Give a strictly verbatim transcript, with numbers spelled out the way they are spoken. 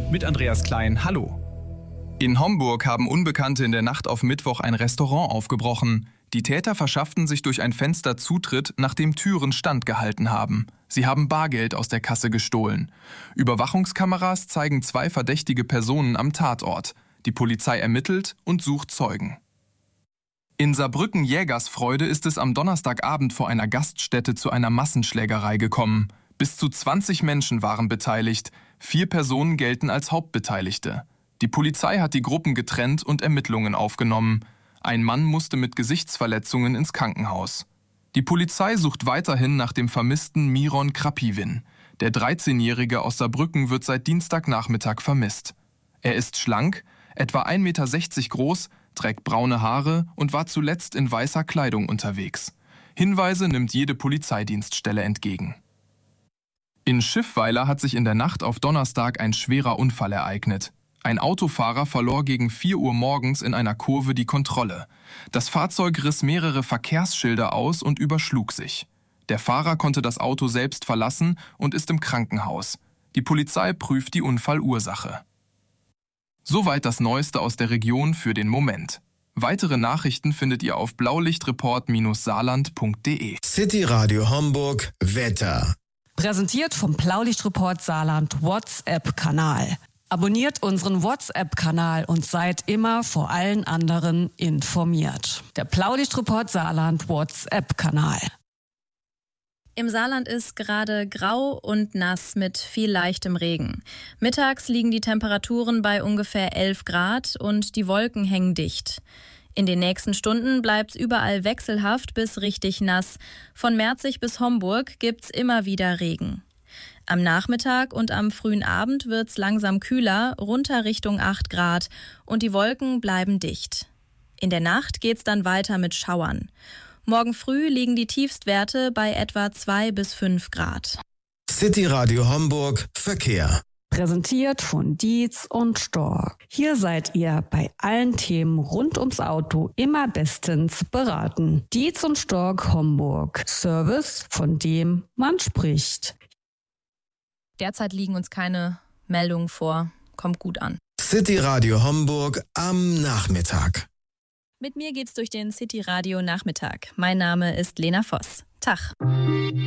Mit Andreas Klein, hallo. In Homburg haben Unbekannte in der Nacht auf Mittwoch ein Restaurant aufgebrochen. Die Täter verschafften sich durch ein Fenster Zutritt, nachdem Türen standgehalten haben. Sie haben Bargeld aus der Kasse gestohlen. Überwachungskameras zeigen zwei verdächtige Personen am Tatort. Die Polizei ermittelt und sucht Zeugen. In Saarbrücken-Jägersfreude ist es am Donnerstagabend vor einer Gaststätte zu einer Massenschlägerei gekommen. Bis zu zwanzig Menschen waren beteiligt. Vier Personen gelten als Hauptbeteiligte. Die Polizei hat die Gruppen getrennt und Ermittlungen aufgenommen. Ein Mann musste mit Gesichtsverletzungen ins Krankenhaus. Die Polizei sucht weiterhin nach dem vermissten Miron Krapivin. Der dreizehnjährige aus Saarbrücken wird seit Dienstagnachmittag vermisst. Er ist schlank, etwa ein Meter sechzig groß, trägt braune Haare und war zuletzt in weißer Kleidung unterwegs. Hinweise nimmt jede Polizeidienststelle entgegen. In Schiffweiler hat sich in der Nacht auf Donnerstag ein schwerer Unfall ereignet. Ein Autofahrer verlor gegen vier Uhr morgens in einer Kurve die Kontrolle. Das Fahrzeug riss mehrere Verkehrsschilder aus und überschlug sich. Der Fahrer konnte das Auto selbst verlassen und ist im Krankenhaus. Die Polizei prüft die Unfallursache. Soweit das Neueste aus der Region für den Moment. Weitere Nachrichten findet ihr auf blaulichtreport saarland punkt de. City Radio Homburg Wetter. Präsentiert vom Blaulichtreport Saarland WhatsApp-Kanal. Abonniert unseren WhatsApp-Kanal und seid immer vor allen anderen informiert. Der Blaulichtreport Saarland WhatsApp-Kanal. Im Saarland ist gerade grau und nass mit viel leichtem Regen. Mittags liegen die Temperaturen bei ungefähr elf Grad und die Wolken hängen dicht. In den nächsten Stunden bleibt's überall wechselhaft bis richtig nass. Von Merzig bis Homburg gibt's immer wieder Regen. Am Nachmittag und am frühen Abend wird's langsam kühler, runter Richtung acht Grad und die Wolken bleiben dicht. In der Nacht geht's dann weiter mit Schauern. Morgen früh liegen die Tiefstwerte bei etwa zwei bis fünf Grad. City Radio Homburg Verkehr. Präsentiert von Dietz und Stork. Hier seid ihr bei allen Themen rund ums Auto immer bestens beraten. Dietz und Stork Homburg. Service, von dem man spricht. Derzeit liegen uns keine Meldungen vor. Kommt gut an. City Radio Homburg am Nachmittag. Mit mir geht's durch den City Radio Nachmittag. Mein Name ist Lena Voss. Tag.